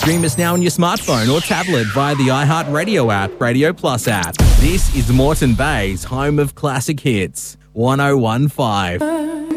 Stream us now on your smartphone or tablet via the iHeartRadio app, Radio Plus app. This is Moreton Bay's home of classic hits, 1015.